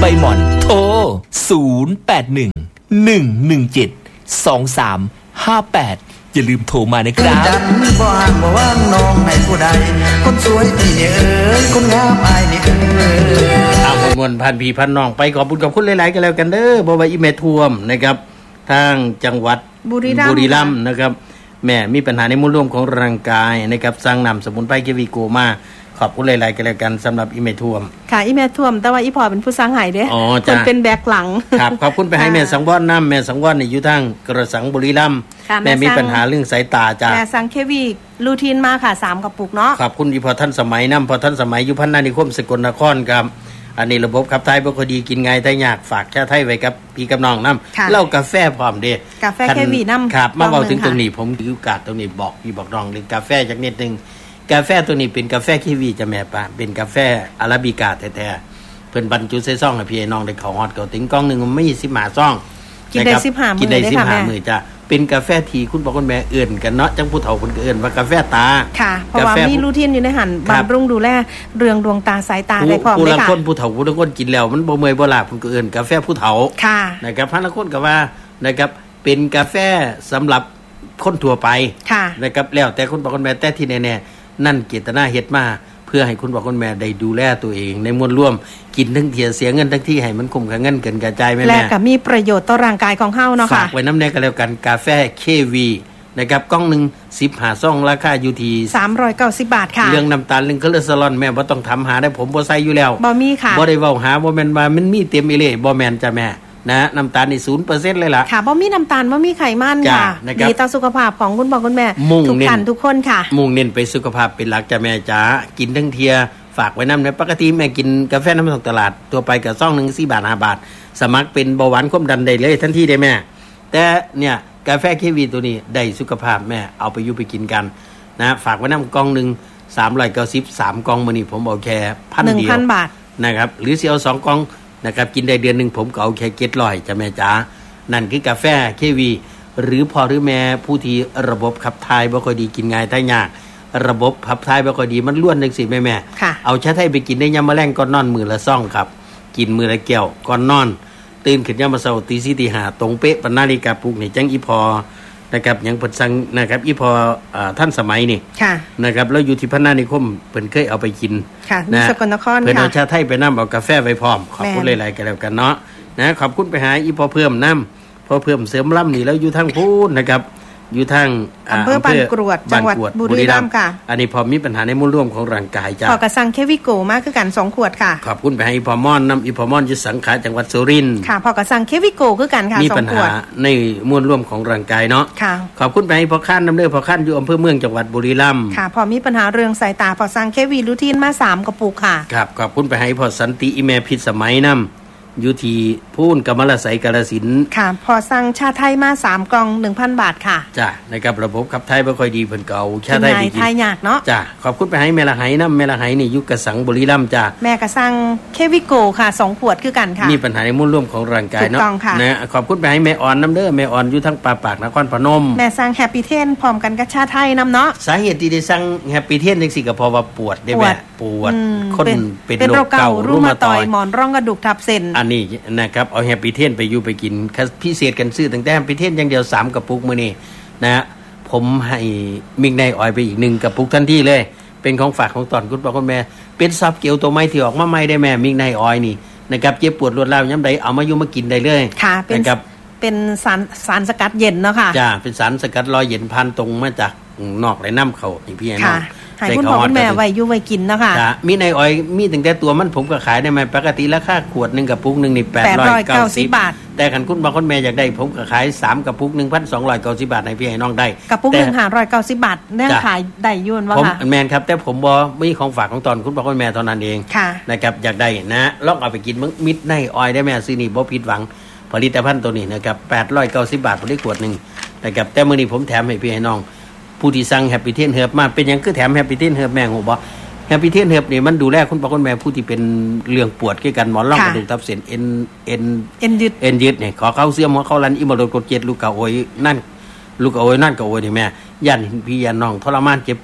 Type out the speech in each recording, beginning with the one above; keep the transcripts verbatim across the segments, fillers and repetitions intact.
บหม่อนโทรศูนย์แปดหนึ่ง หนึ่งหนึ่งเจ็ด สองสามห้าแปดอย่าลืมโทรมานะครับจันบ่ห่างบ่ว่างน้องให้ผู้ใดคนสวยที่นี่เอ้ยคนงามอายนี่เอ้ยเอามวลพันพี่พันน้องไปขอบคุณกับคุณหลายๆกันแล้วกันเด้อบ่ว่าอีเมท่วมนะครับทางจังหวัดบุรีรัมย์บุรีรัมย์นะครับแม่มีปัญหาในมวลรวมของร่างกายนะครับสร้างนำสมุนไพรเควีโกมาขอบคุณหลายๆกันแล้วกันสำหรับอีเมท่วมค่ะอีเมท่วมแต่ว่าอีพอเป็นผู้สร้างไห้เด้อ๋อจ้ะคนเป็นแบกหลังครับขอบคุณไปให้แม่สังวรน้ำแม่สังวรนี่อยู่ทางกระสังบุรีรัมย์แม่มีปัญหาเรื่องสายตาจ้ะแม่สังเควีรูทีนมาค่ะสามกระปุกเนาะขอบคุณอีพอท่านสมัยน้ำพอท่านสมัยอยู่พัฒนานิคมสกลนครครับอันนี้ระบบขับถ่ายบ่ค่อยดีกินไงถ้าอยากฝากชาไทยไว้กับพี่กับน้องน้ำเล่ากาแฟพร้อมเด้กาแฟเควีน้ำครับมาบอกถึงตรงนี้ผมถือโอกาสตรงนี้บอกพี่บอกน้องเรื่องกาแฟจักนิดนึงกาแฟตัวนี้เป็นกาแฟเควีจะแม่ปะเป็นกาแฟอาราบิก้าแท้ๆเพิ่นบรรจุใส่ซองให้พี่น้องได้เข้าฮอดเข้าถึงกล่องนึงมันมีสิบห้าซองกินได้สิบห้ามื้อกินได้สิบห้ามื้อจ้ะเป็นกาแฟที่คุณบอกคุณแม่เอื่นกันเนาะจังผู้เฒ่าเพิ่นก็เอื่นว่ากาแฟตาค่ะเพราะว่ามีรูทีนอยู่ในหันบำรุงดูแลเรื่องดวงตาสายตาได้พร้อมเลยค่ะผู้ละคนผู้เฒ่าผู้ละคนกินแล้วมันบ่เมื่อยบ่ล้าเพิ่นก็เอื่นกาแฟผู้เฒ่าค่ะนะครับพระละคนก็ว่านะครับเป็นกาแฟสำหรับคนทั่วไปค่ะนะครับแล้วแต่คุณบอกคุณแม่แต่ที่แน่ๆนั่นเจตนาเฮ็ดมาเพื่อให้คุณบอกคุณแม่ได้ดูแลตัวเองในมวลรวมกินทั้งเที่ยเสียเงินทั้งที่ให้มันคุ้มค่าเงินเกินกระจายแม่ๆและก็มีประโยชน์ต่อร่างกายของเฮาเนาะค่ะฝากไว้น้ำแน่ก็แล้วกันกาแฟ เค วี นะครับกล่องนึงสิบห้าซองราคาอยู่ที่สามร้อยเก้าสิบบาทค่ะเรื่องน้ำตาลเรื่องคอเลสเตอรอลแม่บ่ต้องทำหาได้ผมบ่ใส่อยู่แล้วบ่มีค่ะบ่ได้เว้าหาบ่แม่นว่ามันมีเต็มอีหลีบ่แม่นจ้ะแม่นะน้ำตาลนี่ ศูนย์เปอร์เซ็นต์ เลยล่ะค่ะบ่มีน้ำตาลบ่มีไขมันค่ะดีต่อสุขภาพของคุณพ่อคุณแม่ทุกท่านทุกคนค่ะมุ่งเน้นไปสุขภาพเป็นหลักจ้ะแม่จ๋ากินทั้งเทียฝากไว้น้ำในปกติแม่กินกาแฟน้ำตกตลาดตัวไปกับซองหนึ่งสี่บาทห้าบาทสมัครเป็นเบาหวานความดันได้เลยทันทีได้แม่แต่เนี่ยกาแฟเควีตัวนี้ได้สุขภาพแม่เอาไปอยู่ไปกินกันนะฝากไว้น้ำกล่องหนึ่งสามร้อยเก้าสิบสามกล่องมื้อนี้ผมเอาแค่พันเดียวหนึ่งพัน บาทนะครับหรือสิเอาสองกล่องนะครับกินได้เดือนนึงผมก็เอาแค่เจ็ดร้อยจ้ะแม่จ๋านั่นคือกาแฟเควีหรือพ่อหรือแม่ผู้ที่ระบบขับถ่ายบ่ค่อยดีกินง่ายถ้ายากระบบขับถ่ายบ่ค่อยดีมันล้วนจังซี่แม่ๆเอาชาไทยไปกินได้ยามมื้อแลงก่อนนอนมื้อละซองครับกินมื้อละแก้วก่อนนอนตื่นขึ้นยามมื้อเช้าตีสี่ตีห้าตรงเป๊ะปานนาฬิกาปลุกนี่จังอีพอนะครับหยังเพิ่นสั่งนะครับอีพออ่าท่านสมัยนี่นะครับแล้วอยู่ที่พระนานิคมเพิ่นเคยเอาไปกินค่ะนะสกลนครค่ะเพิ่นเอาชาไทยไปนำเอากาแฟไปพร้อมขอบคุณหลายๆกันแล้วกันเนาะนะขอบคุณไปหาอีพอเพิ่มน้ำพอเพิ่มเสริมล่ำนี่แล้วอยู่ทางพูนนะครับอยู่ทางอำเภอบ้านกรวดจังหวัดบุรีรัมย์ค่ะอันนี้พอมีปัญหาในมวลรวมของร่างกายจ้ะพอกระสังเควิโกมากคือกันสองขวดค่ะขอบคุณไปให้อีพอมอนนำอีพอมอนอยู่สังขารจังหวัดสุรินทร์ค่ะพอกระสังเควิโกคือกันค่ะสองขวดมีปัญหาในมวลรวมของร่างกายเนาะค่ะขอบคุณไปให้พอขั้นนำเด้อพอขั้นอยู่อำเภอเมืองจังหวัดบุรีรัมย์ค่ะพอมีปัญหาเรื่องสายตาพอสั่งเควีรูทีนมาสามกระปุกค่ะครับขอบคุณไปให้พอสันติอีเมพิษสมัยนำอยู่ที่พูนกำมะละไสกาฬสินธุ์ค่ะพอสั่งชาไทยมาสามกล่อง หนึ่งพัน บาทค่ะจ้ะนะครับระบบขับถ่ายบ่ค่อยดีเพิ่นก็เอาชาไทยไปกินทายยากเนาะจ้ะขอบคุณไปให้แม่ละไหนำแม่ละไหนี่อยู่กระสังบุรีรัมย์จ้ะแม่กระสังเควิโกค่ะสองขวดคือกันค่ะมีปัญหาในมวลรวมของร่างกายเนาะนะขอบคุณไปให้แม่อ่อนนำเด้อแม่อ่อนอยู่ทางป่าปากนครพนมแม่สั่งแฮปปี้เทนพร้อมกันกับชาไทยนำเนาะสาเหตุที่ได้สั่งแฮปปี้เทนจังซี่ก็เพราะว่าปวดได้แม่ปวดคนเป็นโรคเก่ารูมาตอยด์หมอนรองกระดูกทับเส้นอันนี้นะครับเอาแฮปปี้เทนไปอยู่ไปกินพิเศษกันซื้อตั้งแต่แฮปปี้เทนอย่างเดียวสามกระปุกมื้อนี้นะผมให้มิกไนออยไปอีกหนึ่งกระปุกทันทีเลยเป็นของฝากของตอนคุณพ่อคุณแม่เป็นซับเกียวตัวใหม่ที่ออกมาใหม่ได้แม่มิกไนออยนี่นะครับเจ็บปวดรวดร้าวยามใดเอามาอยู่มากินได้เลยค่ะเป็นเป็นสารสารสกัดเย็นเนาะค่ะจ้าเป็นสารสกัดลอยเย็นพันตรงมาจากนอกไหลน้ำเขานี่พี่น้องให้คุณพ่อคุณแม่ไว้อยู่ไว้กินเนาะค่ะมีในออยมีตั้งแต่ตัวมันผมก็ขายได้ไหมปกติราคาขวดนึงกับปุกนึงนี่แปดร้อยเก้าสิบบาทแต่คันคุณบางคนแม่อยากได้ผมก็ขายสามกับปุก หนึ่งพันสองร้อยเก้าสิบ บาทให้พี่ให้น้องได้กับปุกนึงห้าร้อยเก้าสิบบาทได้ขายได้ยุ่นว่าค่ะผมแม่นครับแต่ผมบ่มีของฝากของตอนคุณบางคนแม่เท่านั้นเองนะครับอยากได้นะลองเอาไปกินมึงมิดในออยได้แม่ซื้อนี่บ่ผิดหวังผลิตภัณฑ์ตัวนี้นะครับแปดร้อยเก้าสิบบาทผลิตขวดนึงนะครับแต่มื้อนี้ผมแถมให้พี่ให้น้องผู้ที่สั่งแฮปปี้เทนเฮิร์บมาเป็นยังคือแถมแฮปปี้เทนเฮิร์บแม่หูบ่แฮปปี้เทนเฮิร์บนี่มันดูแลคุณพ่อคุณแม่ผู้ที่เป็นเรื่องปวดคือกันหมอนรองกระดูกทับเส้นเอ็นเอ็นเอ็นยึดเอ็นยึดนี่ขอเข้าเสื่อมหัวเข้ารันอิโมโดกดเจ็ดลูกกะโอยนั่นลูกกะโอยนั่นกะโอยนี่แม่ย่านพี่ย่านน้องทรมานเจ็บปวด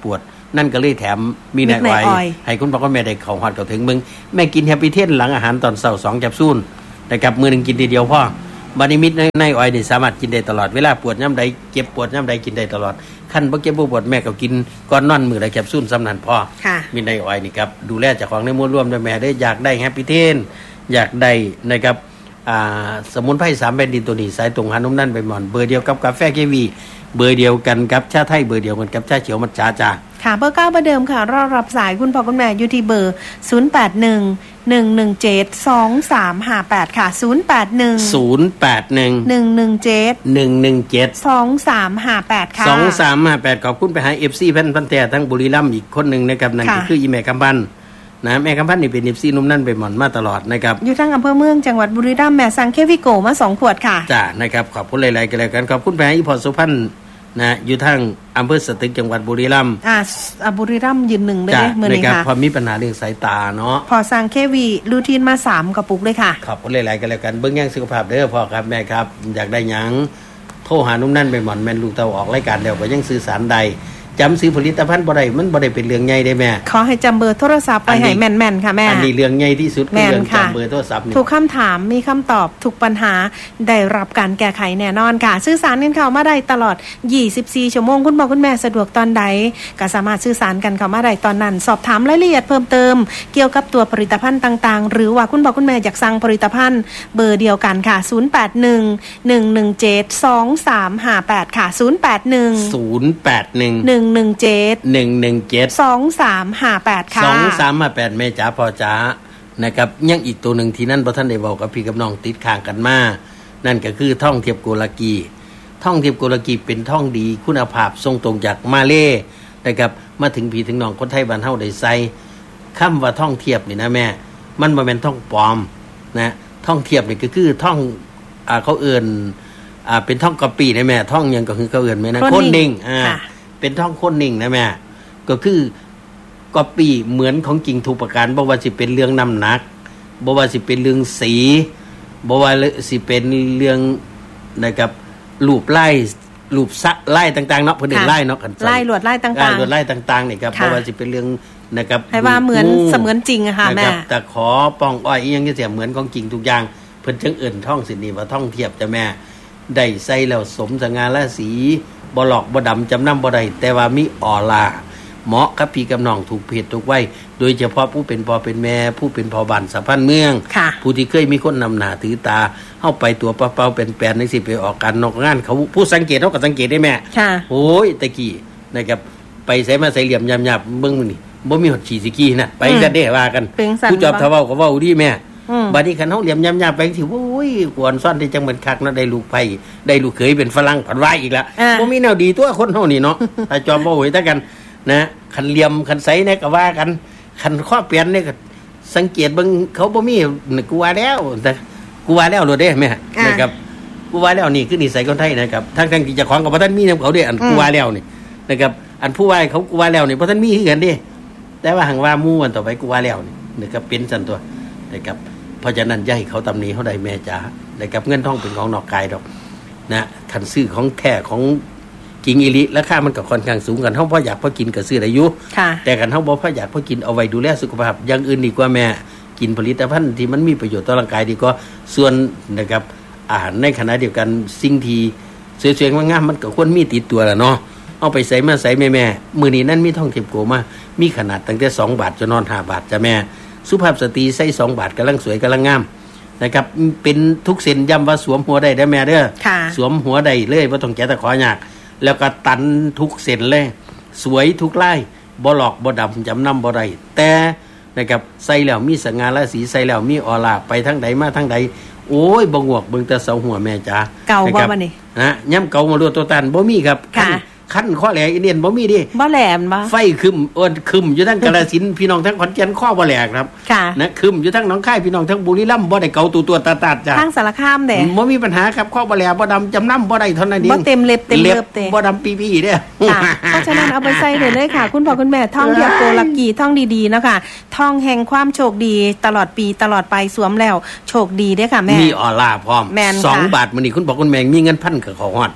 นั่นก็เลยแถมมีนายอ้อยให้คุณพ่อคุณแม่ได้เข้าฮอดเข้าถึงมึงแม่กินแฮปปี้เทนหลังอาหารตอนเช้าสองแคปซูลนะครับมื้อนึงกินทีเดียวพอบัดนี้มิตรนายอ้อยนี่สามารถกินได้ตลอดเวลาปวดยามใดเจ็บปวดยามใดกินได้ตลอดคันบ่เจ็บบ่ปวดแม่ก็กินก่อนนอนมื้อละแคปซูลซ้ำนั้นพอมีนายอ้อยนี่ครับดูแลเจ้าของในมวลรวมด้วยแม่ได้อยากได้แฮปปี้เทนอยากได้นะครับอ่าสมุนไพรสามแผ่นดินตัวนี้สายตรงหานุ่มนั่นไปหมอนเบอร์เดียวกับกาแฟเควีเบอร์เดียวกันกับชาไทยเบอร์เดียวกันกับชาเขียวมัทฉะจ้าค่ะเบอร์เก้าเบอร์เดิมค่ะรอรับสายคุณพ่อคุณแม่อยู่ที่เบอร์ศูนย์ แปด หนึ่ง หนึ่ง หนึ่ง เจ็ด สอง สาม ห้า แปดค่ะศูนย์ แปด หนึ่งศูนย์ แปด หนึ่งหนึ่ง หนึ่ง เจ็ดหนึ่ง หนึ่ง เจ็ดสอง สาม ห้า แปดค่ะสอง สาม ห้า แปดขอบคุณไปหา เอฟ ซี แผ่นพันธุ์แท้ทั้งบุรีรัมย์อีกคนนึงนะครับนั่นก็คืออีแม่กำพันนะแม่กำพันนี่เป็น เอฟ ซี นุ่มนั่นไปหมอนมาตลอดนะครับอยู่ทั้งอำเภอเมืองจังหวัดบุรีรัมย์แม่สั่งเควิโกมาสองขวดค่ะจ้านะครับขอบคุณหลายๆกันแล้วกันขอบคุณไปหาอีพอสุพรรณนะอยู่ทางอำเภอสตึกจังหวัดบุรีรัมย์อ่าบุรีรัมย์ยืนหนึ่งเลยเนี่ยเมื่อนี้ค่ะพอมีปัญหาเรื่องสายตาเนาะพอสั่งเควีรูทีนมาสามกระปุกเลยค่ะขอบคุณหลายๆกันแล้วกันเบิ่งแย่งสุขภาพเด้อพ่อครับแม่ครับอยากได้หยังโทรหานุ่มนั่นไปหมอนแม่นลูกเต้าออกรายการเดียวก็ยังสื่อสารใดจำซื้อผลิตภัณฑ์บ่ได้มันบ่ได้เป็นเรื่องใหญ่ได้แม่ขอให้จำเบอร์โทรศัพท์ไปให้แม่นๆค่ะแม่อันนี้เรื่องใหญ่ที่สุดคือเรื่องจำเบอร์โทรศัพท์นี่ทุกคำถามมีคำตอบทุกปัญหาได้รับการแก้ไขแน่นอนค่ะสื่อสารกันเข้ามาได้ตลอดยี่สิบสี่ชั่วโมงคุณพ่อคุณแม่สะดวกตอนใดก็สามารถสื่อสารกันเข้ามาได้ตอนนั้นสอบถามรายละเอียดเพิ่มเติมเกี่ยวกับตัวผลิตภัณฑ์ต่างๆหรือว่าคุณพ่อคุณแม่อยากสั่งผลิตภัณฑ์เบอร์เดียวกันค่ะศูนย์ แปด หนึ่ง หนึ่ง หนึ่ง เจ็ด สอง สาม ห้า แปดค่ะศูนย์ แปด หนึ่งศูนย์ แปด หนึ่งหนึ่ง หนึ่ง เจ็ดหนึ่ง หนึ่ง เจ็ดสอง สาม ห้า แปดค่ะสอง สาม ห้า แปดแม่จ๋าพ่อจ๋านะครับยังอีกตัวหนึ่งที่นั่นบ่ท่านได้เว้ากับพี่กับน้องติดข้างกันมานั่นก็คือท่องเทียบโกลากีท่องเทียบโกลากีเป็นท่องดีคุณภาพทรงตรงจากมาเลนะครับมาถึงพี่ถึงน้องคนไทยบ้านเฮาได้ใส่คำว่าท่องเทียบนี่นะแม่มันบ่แม่นท่องปลอมนะท่องเทียบนี่ก็คือท่องอ่าเขาเอิ้นอ่าเป็นท่องกะปินะแม่ท่องหยังก็คือเขาเอิ้นแม่นะคนนิ่งอ่าเป็นท่องคนนิ่งนะแม่ก็คือก๊อปปี้เหมือนของจริงทุกประการบ่ว่าสิเป็นเรื่องน้ำหนักบ่ว่าสิเป็นเรื่องสีบ่ว่าสิเป็นเรื่องนะครับรูปไล่รูปซักไล่ต่างๆเนาะเพิ่นเรียกไล่เนาะกันไล่ลวดไล่ต่างๆลวดไล่ต่างๆนี่ครับบ่ว่าสิเป็นเรื่องนะครับให้ว่าเหมือนเสมือนจริงอะค่ะแม่แต่ขอป้องอ้อยอีหยังจังซี่เหมือนของจริงทุกอย่างเพิ่นจึงเอิ้นท่องสินี่ว่าท่องเทียบจ้ะแม่ได้ใส่แล้วสมสง่าราศีบ่หลอกบ่ดำจำนำบ่ได้แต่ว่ามีออร่าเหมาะกับพี่กับน้องถูกเพศถูกไว้โดยเฉพาะผู้เป็นพ่อเป็นแม่ผู้เป็นพ่อบ้านสะพันเมืองผู้ที่เคยมีคนนำหน้าถือตาเข้าไปตัวเปล่าๆเป็นแปลนในสิไปออกการนอกงานเขาผู้สังเกตเขาก็สังเกตได้แม่โอ้ยตะกี้นะครับไปใส่มาใส่เหลี่ยมยำๆเบิ่งมื้อนี่บ่มีหดฉีสิกี้นะไปกันเด้ว่ากันผู้จอบถ้าเว้าก็เว้าดีแม่บัดนี้คันเฮาเหลี่ยมยำๆไปสิโอ้ยกวนซ่อนที่จังเหมือนคักเนาะได้ลูกไผได้ลูกเขยเป็นฝรั่งผัดไว้อีกแล้วบ่มีแนวดีตัวคนเฮานี่เนาะถ้าจอมบ่โหยตะกันนะคันเหลี่ยมคันไสเนี่ยก็ว่ากันคันข้อเปลี่ยนเนี่ยก็สังเกตเบิ่งเขาบ่มีกูว่าแล้วแต่กูว่าแล้วโลดเด้แม่นะครับกูว่าแล้วนี่คือนิสัยคนไทยนะครับทั้งๆที่เจ้าของก็บ่ทันมีนำเขาเด้อันกูว่าแล้วนี่นะครับอันผู้ว่าเขากูว่าแล้วนี่บ่ทันมีคือกันเด้แต่ว่าหังว่าหมู่อันต่อไปกูว่าแล้วนี่นะครับเป็นซั่นตัวนะครับเพราะฉะนั้นอย่าให้เขาตำหนิเฮาได้แม่จ๋านะครับเงินทองเป็นของนอกกายดอกนะคันซื้อของแท้ของกิงอีลิราคามันก็ค่อนข้างสูงกันเฮาบ่อยากพอกินก็ซื้อได้อยู่แต่กันเฮาบ่พออยากพอกินเอาไว้ดูแลสุขภาพอย่างอื่นดีกว่าแม่กินผลิตภัณฑ์ที่มันมีประโยชน์ต่อร่างกายดีกว่าส่วนนะครับอาหารในขณะเดียวกันสิ่งที่สวยๆงามๆมันก็ควรมีติดตัวล่ะเนาะเอาไปใส่มาใส่แม่ๆมื้อนี้นั่นมีท่องเที่ยวโกมามีขนาดตั้งแต่สองบาทจนนอนห้าบาทจ้ะแม่สุภาพสตรีใส่สองบาทกำลังสวยกำลังงามนะครับเป็นทุกเส้นย้ำว่าสวมหัวได้ได้แม่เด้อสวมหัวได้เลยบ่ต้องแกะตะขอยากแล้วก็ตันทุกเส้นเลยสวยทุกลายบ่หลอกบ่ดำจำนำบ่ได้แต่นะครับใส่แล้วมีสง่าราศีใส่แล้วมีออร่าไปทั้งใดมาทั้งใดโอ้ยบ่งวกเบิ่งแต่เสาหัวแม่จ๋าเก่าบ่บัดนี้ฮะย่ำเก่ามารัวตัวตันบ่มีครับขั้นข้อแหลกอินเดียนบ่มีดิบ่แหลมบ่ไฟคึมอ้วนคึมอยู่ทั้งกาฬสินธุ์พี่น้องทั้งขอนแก่นข้อบ่แหลกครับนะคึมอยู่ทั้งหนองคายพี่น้องทั้งบุรีรัมย์บ่ได้เกาตัวตัวตาตาจ้ะทั้งสารคามเด้บ่มีปัญหาครับข้อบ่แหลกบ่ดำจำนำบ่ได้เท่านั้นเองบ่เต็มเล็บเต็มเล็บเด้บ่ดำปีๆเด้อเพราะฉะนั้นเอาไปใส่ได้เลยค่ะคุณพ่อคุณแม่ท่องเที่ยวโกลักกี้ท่องดีๆนะคะท่องแห่งความโชคดีตลอดปีตลอดไปสวมแล้วโชคดีเด้อค่ะแม่มีออร่าพร้อมสองบาทมื้อนี้คุณพ่อคุณแม่มีเงินพันก็เข้าฮอดแล้ว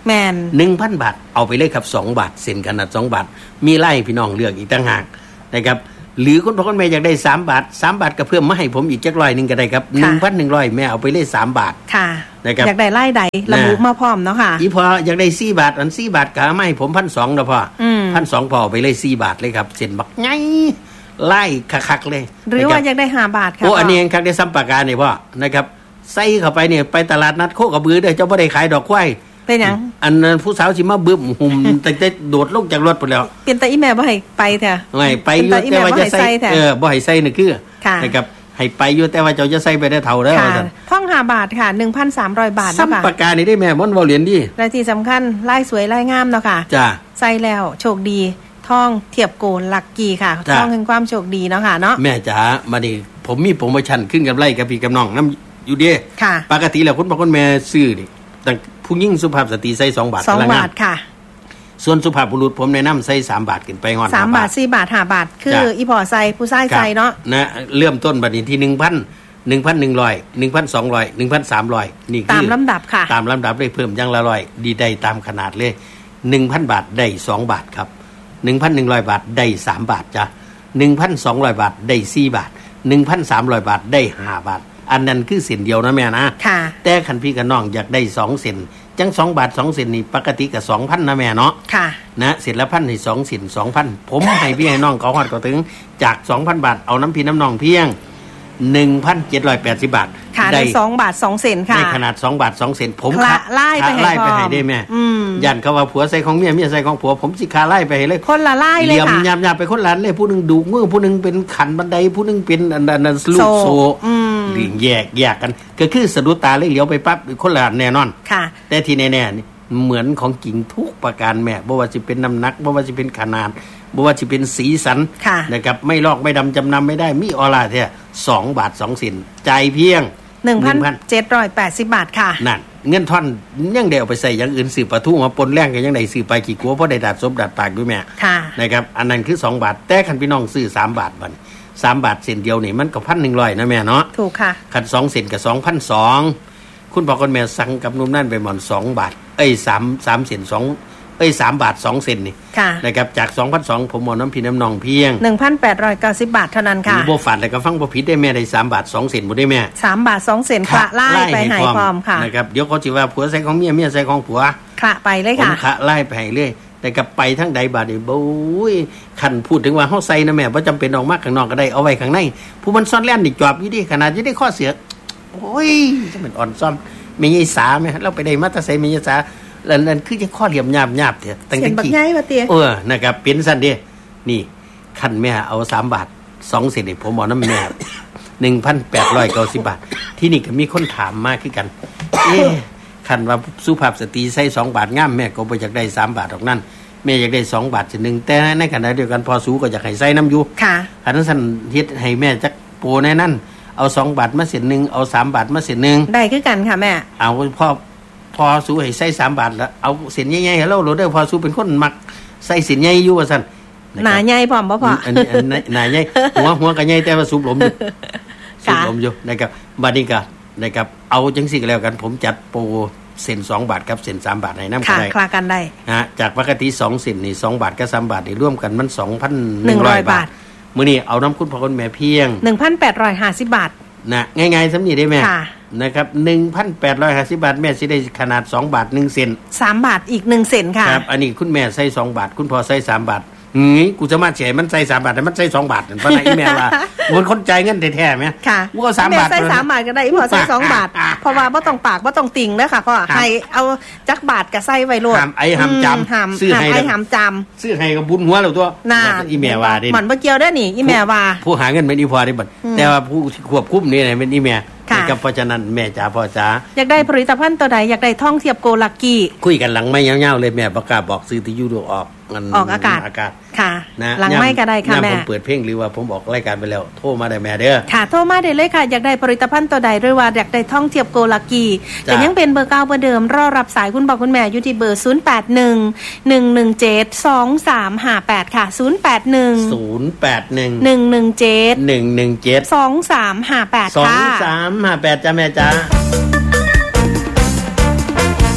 แม่นหนึ่งพัน บาทเอาไปเลยครับสองบาทเซ็นขนาดสองบาทมีไล่พี่น้องเลือกอีกต่างหากนะครับหรือคุณพ่อคุณแม่อยากได้สามบาทสามบาทก็เพิ่มมาให้ผมอีกจักร้อยนึงก็ได้ครับ หนึ่งพันหนึ่งร้อย แม่เอาไปเลยสามบาทค่ะนะครับอยากได้ไล่ใดระบุมาพร้อมเนาะค่ะอีพออยากได้สี่บาทอันสี่บาทก็มาให้ผม หนึ่งพันสองร้อย นะพ่ออืมหนึ่งพันสองร้อย พอเอาไปเลยสี่บาทเลยครับเซ็นบักไงไล่คักๆเลยหรือว่าอยากได้ห้าบาทค่ะโอ้อันนี้คักได้ซ้ำปากกานี่พ่อนะครับใส่เข้าไปเนี่ยไปตลาดนัดโคกระบือเด้อเจ้าบ่ได้ขายดอกควายเป็นหยังอันนั้นผู้สาวสิมาบึ้มหุ่มแต่แต่โดดลงจากรถไปแล้วเป็นตาอีแม่บ่ให้ไปแท้ไม่ไปอยู่แต่ว่าจะใส่เออบ่ให้ใส่นี่คือนะครับให้ไปอยู่แต่ว่าเจ้าจะใส่ไปได้เท่าแล้วค่ะท่องห้าบาทค่ะ หนึ่งพันสามร้อย บาทเนาะค่ะซ้ำปากกานี่ได้แม่ม่อนเว้าเหรียญดิและที่สำคัญลายสวยลายงามเนาะค่ะจ้าใส่แล้วโชคดีท่องเทียบโกนลักกี้ค่ะท่องแห่งความโชคดีเนาะค่ะเนาะแม่จ๋ามาดิผมมีโปรโมชั่นขึ้นกับไล่กับพี่กับน้องน้ำอยู่เด้ค่ะปกติแล้วคุณพ่อคุณแม่ซื้อนี่ตั้งผู้หญิงสุภาพสตรีใส่สองบาทสองบาทค่ะส่วนสุภาพบุรุษผมแนะนำใส่สามบาทขึ้นไปฮอดสามบาทสี่บาทห้าบาทคืออีพอใส่ผู้ชายใส่เนาะนะเริ่มต้นบัดนี้ที่ หนึ่งพัน หนึ่งพันหนึ่งร้อย หนึ่งพันสองร้อย หนึ่งพันสามร้อยนี่คือตามลำดับค่ะตามลำดับเลยเพิ่มอย่างละร้อยดีได้ตามขนาดเลย หนึ่งพัน บาทได้สองบาทครับ หนึ่งพันหนึ่งร้อย บาทได้สามบาทจ้ะ หนึ่งพันสองร้อย บาทได้สี่บาท หนึ่งพันสามร้อย บาทได้ห้าบาทอันนั้นคือเส้นเดียวนะแม่นะค่ะแต่คันพี่กับน้องอยากได้สองเส้นจังสองบาทสองเส้นนี่ปกติก็ สองพัน นะแม่เนาะค่ะนะเสร็จละพันให้สองเส้น สองพัน ผมให้พี่ให้น้องเขาฮอดก็ถึงจาก สองพัน บาทเอาน้ำพี่น้ำน้องเพียง หนึ่งพันเจ็ดร้อยแปดสิบ บาทได้สองบาทสองเซนค่ะในขนาดสองบาทสองเซนผมคละไล่ไปให้ไให้ได้แม่ยันเขาว่าผัวใส่ของเมียเมียใส่ของผัวผมสิคาไล่ไปให้เลยคนละไล่เลยค่ะเหลี่ยมยามๆไปคนละเลยผู้นึงดูมือผู้นึงเป็นขันบันไดผู้นึงเป็นอันนั้นลูกโซ่หรือแยกแยกกันก็คือสะดุดตาเลยเหลียวไปปั๊บคนละแน่นอนค่ะแต่ที่แน่ๆนี่เหมือนของจริงทุกประการแม่บ่ว่าจะเป็นน้ำหนักบ่ว่าจะเป็นขนาดบ่ว่าจะเป็นสีสันนะครับไม่ลอกไม่ดำจำนำไม่ได้มีออร่าแท้สองบาทสองเซนใจเพียงหนึ่งพันเจ็ดร้อยแปดสิบ บาทค่ะนั่นเงินท่อนยังได้เอาไปใส่อย่างอื่นซื้อปลาทูมาปนแรงกันยังได้ซื้อไปกี่กัวเพราะได้ดัดซบดัดปากด้วยแม่นะครับอันนั้นคือสองบาทแต่คันพี่น้องซื้อสามบาทบัดสามบาทเซนเดียวนี่มันก็ หนึ่งพันหนึ่งร้อย นะแม่เนาะถูกค่ะคันสองเซนก็ สองพันสองร้อย คุณพ่อคุณแม่สั่งกับนุ่มนั่นไปหม่อนสองบาทเอ้ย3 3เซนสองเอ้ยสามบาทสองเซนนี่นะครับจาก สองพันสองร้อย ผมหมอน้ำพี่น้ำนองเพียงหนึ่งพันแปดร้อยเก้าสิบ บาทเท่านั้นค่ะบ่ฝันแล้วก็ฟังบ่ผิดได้แม่ได้สามบาทสองเซนบ่ได้แม่สามบาทสองเซนคละไล่ไปให้พร้อมค่ะนะครับเดี๋ยวเขาสิว่าผัวใส่ของเมียเมียใส่ของผัวคละไปเลยค่ะผมคละไล่ไปให้เลยแต่กับไปทั้งใดบาดนี่โอ้ยคันพูดถึงว่าเฮาใส่นะแม่บ่จำเป็นออกมาข้างนอกก็ได้เอาไว้ข้างในผู้มันซ่อนแล่นนี่จอบอยู่ดิขนาดจะได้ข้อเสียโอ้ยจะเป็นอ่อนซ่อมแม่ยายสาแม่เราไปได้มาแต่ใส่แม่ยายสาแล้วนั่นคือจะข้อเหลี่ยมหยาบๆเถอะตั้งแต่กี่เออนะครับเป็นซั่นเด้นี่คันแม่เอาสามบาทสองเซนนี่ผมบอกนำแม่ หนึ่งพันแปดร้อยเก้าสิบ บาทที่นี่ก็มีคนถามมาคือกันเอ๊ะคันว่าสุภาพสตรีใส่สองบาทงามแม่ก็บ่อยากได้สามบาทดอกนั้นแม่อยากได้สองบาทจังนึงแต่ในขณะเดียวกันพอสูก็อยากให้ใส่น้ำอยู่ค่ะอันนั้นซั่นเฮ็ดให้แม่จักโปในนั้นเอาสองบาทมาเส้นนึงเอาสามบาทมาเส้นนึงได้คือกันค่ะแม่เอาพอพอสู้ให้ใส่สามบาทแล้วเอาเส้นใหญ่ๆให้เราโหลดเด้อพอสู้เป็นคนมักใส่เส้นใหญ่อยู่ว่าซั่นหน้าใหญ่พร้อมบ่พ่ออันนี้หน้าใหญ่หัวหัวก็ใหญ่แต่ว่าสูบลมอยู่สูบลมอยู่นะครับบัดนี้ก็นะครับเอาจังซี่ก็แล้วกันผมจัดโปรเส้นสองบาทกับเส้นสามบาทให้นำก็ได้คลากันได้ฮะจากปกติสองเส้นนี่สองบาทกับสามบาทนี่รวมกันมัน สองพันหนึ่งร้อย บาทมื้อนี้เอาน้ำคุณพ่อคุณแม่เพียงหนึ่งพันแปดร้อยห้าสิบ บาทนะง่ายๆซำนี้ได้แม่นะครับ หนึ่งพันแปดร้อยห้าสิบ บาทแม่สิได้ขนาดสองบาทหนึ่งเซนสามบาทอีกหนึ่งเซนค่ะครับอันนี้คุณแม่ใส่สองบาทคุณพ่อใส่สามบาทหือกูจะมาเฉยมันใส่สามบาทแต่มันใส่สองบาทนั่นปานใดอีแม่ว่ามันคนใจเงินแท้ๆมั้ยค่ะกูก็สามบาทใส่สามบาทก็ได้พ่อใส่สองบาทเพราะว่าบ่ต้องปากบ่ต้องติ่งเด้อค่ะพ่อให้เอาจักบาทก็ใส่ไว้โลดห้ามไอ้ห้ามจำซื้อให้ไอ้ห้ามจำซื้อให้ก็บุญหัวแล้วตัวอีแม่ว่าดิมันบ่เกี่ยวเด้อนี่อีแม่ว่าผู้หาเงินเป็นอีพ่อได้บัดแต่ว่าผู้ควบคุมนี่เป็นอีแม่กับเพราะฉะนั้นแม่จ๋าพ่อจ๋าอยากได้ผลิตภัณฑ์ตัวใดอยากได้ท่องเทียบโกลักกี้คุยกันหลังไม่ยาวๆเลยแม่ประกาศบอกซื้อที่ยูดูออกออกอากาศอากาศค่ะหลังไม่ก็ได้ค่ะแม่ผมเปิดเพลงหรือว่าผมออกรายการไปแล้วโทรมาได้แม่เด้อค่ะโทรมาได้เลยค่ะอยากได้ผลิตภัณฑ์ตัวใดหรือว่าอยากได้ท่องเทียบโกลักกี้แต่ยังเป็นเบอร์เก้าเบอร์เดิมรอรับสายคุณบอกคุณแม่อยู่ที่เบอร์ศูนย์ แปด หนึ่ง หนึ่ง หนึ่ง เจ็ด สอง สาม ห้า แปดค่ะศูนย์ แปด หนึ่งศูนย์ แปด หนึ่งหนึ่ง หนึ่ง เจ็ดหนึ่ง หนึ่ง เจ็ดสอง สาม ห้า แปดค่ะสอง สาม ห้า แปดจ้ะแม่จ๋า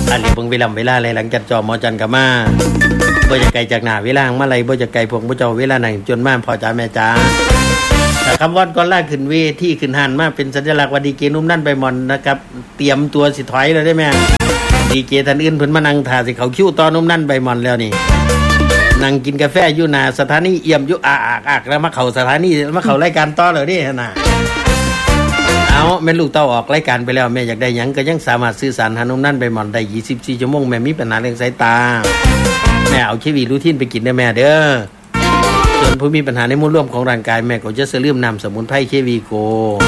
อันนี้เบิ่งเวลาเวลาอะไรหลังจากจอหมอจันก็มาบ่จะไกลจากหน้าเวลามาอะไรบ่จะไกลพวกบ่เจ้าเวลาไหนจนมาพอจ๋าแม่จ๋าแต่คำว่อนก่อนล่าขึ้นเวทีขึ้นหันมาเป็นสัญลักษณ์ว่าดีเจนุ่มนั่นใบหม่อนนะครับเตรียมตัวสิถอยแล้วได้แม่ดีเจท่านอื่นเพิ่นมานั่งท่าสิเขาคิวต่อนุ่มนั่นใบหม่อนแล้วนี่นั่งกินกาแฟอยู่หน้าสถานีเอี่ยมอยู่อากๆแล้วมาเข้าสถานีมาเข้ารายการต่อแล้วนี่น่ะเอาแม่ลูกเต้าออกรายการไปแล้วแม่อยากได้หยังก็ยังสามารถสื่อสารหานุ่มนั่นใบหม่อนได้ยี่สิบสี่ชั่วโมงแม่มีปัญหาเรื่องสายตาแม่เอาชีวิตรูทีนไปกินได้แม่เด้อส่วนผู้มีปัญหาในมวลรวมของร่างกายแม่ก็จะลืมนำสมุนไพรเควีโก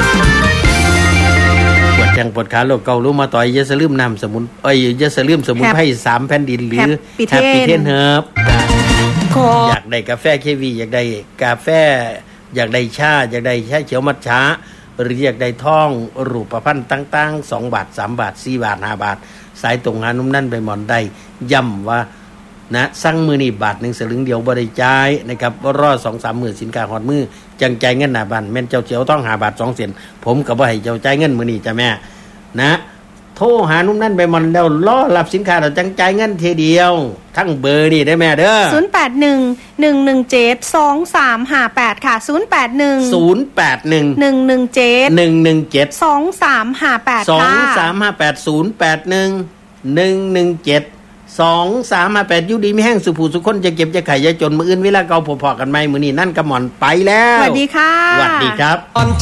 ปวดแข้งปวดขาโรคเกาลูกมาต่อยจะลืมนำสมุนเอ้ยจะลืมสมุนไพรสามแผ่นดินหรือแฮปปี้เทนเฮิร์บอยากได้กาแฟเควีอยากได้กาแฟอยากได้ชาอยากได้ชาเขียวมัทฉะหรืออยากได้ท่องรูปพรรณต่างๆสองบาทสามบาทสี่บาทห้าบาทสายตรงหานุ่มนั่นไปหมอนได้ย่ำว่านะสั่งมือนี่บาทหนึ่งสลึงเดียวบ่ได้จ่ายนะครับรอ สองสาม มื้อสินค้าฮอดมือจังจ่ายเงินหน้าบ้านแม่นเจ้าเจียวต้องห้าบาทสองเซนผมก็บ่ให้เจ้าจ่ายเงินมื้อนี้จ้ะแม่นะโทรหานุ่มนั่นไปหมอนแล้วรอรับสินค้าแล้วจังจ่ายเงินทีเดียวทั้งเบอร์นี่ได้แม่เด้อศูนย์ แปด หนึ่ง หนึ่ง หนึ่ง เจ็ด สอง สาม ห้า แปดค่ะศูนย์ แปด หนึ่งศูนย์ แปด หนึ่งหนึ่ง หนึ่ง เจ็ดหนึ่ง หนึ่ง เจ็ดสอง สาม ห้า แปดสอง สาม ห้า แปด ศูนย์ แปด หนึ่ง หนึ่ง หนึ่ง เจ็ดสอง สาม ห้า แปดอยู่ดีมีแห้งสุภูสุคนจะเก็บจะไข่จะจนมื้ออื่นเวลาเก่าพอๆกันไหมมื้อนี้นั่นกระหม่อนไปแล้วสวัสดีค่ะสวัสดีครับ